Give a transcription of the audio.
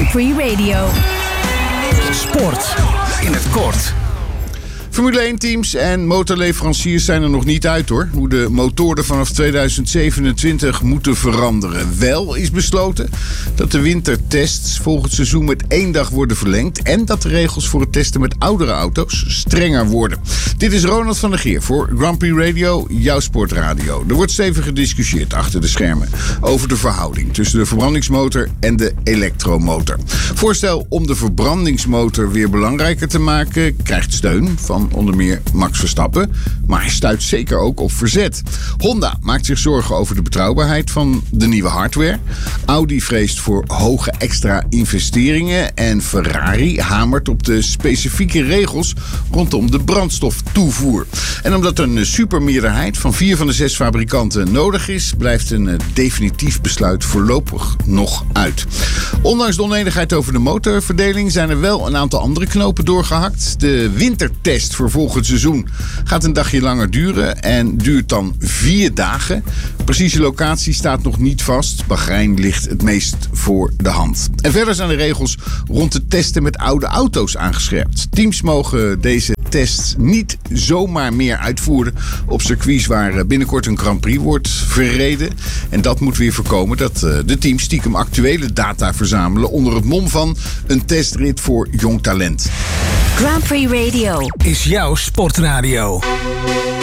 Grand Prix Radio. Sport in het kort. Formule 1-teams en motorleveranciers zijn er nog niet uit hoor. Hoe de motoren vanaf 2027 moeten veranderen. Wel is besloten dat de wintertests volgend seizoen met 1 dag worden verlengd. En dat de regels voor het testen met oudere auto's strenger worden. Dit is Ronald van der Geer voor Grand Prix Radio, jouw sportradio. Er wordt stevig gediscussieerd achter de schermen over de verhouding tussen de verbrandingsmotor en de elektromotor. Voorstel om de verbrandingsmotor weer belangrijker te maken krijgt steun van onder meer Max Verstappen, maar hij stuit zeker ook op verzet. Honda maakt zich zorgen over de betrouwbaarheid van de nieuwe hardware. Audi vreest voor hoge extra investeringen en Ferrari hamert op de specifieke regels rondom de brandstoftoevoer. En omdat een supermeerderheid van 4 van de 6 fabrikanten nodig is, blijft een definitief besluit voorlopig nog uit. Ondanks de onenigheid over de motorverdeling zijn er wel een aantal andere knopen doorgehakt. De wintertest voor volgend seizoen gaat een dagje langer duren en duurt dan 4 dagen. Precieze locatie staat nog niet vast. Bahrein ligt het meest voor de hand. En verder zijn de regels rond het testen met oude auto's aangescherpt. Teams mogen deze tests niet zomaar meer uitvoeren op circuits waar binnenkort een Grand Prix wordt verreden. En dat moet weer voorkomen dat de teams stiekem actuele data verzamelen onder het mom van een testrit voor jong talent. Grand Prix Radio Is jouw sportradio.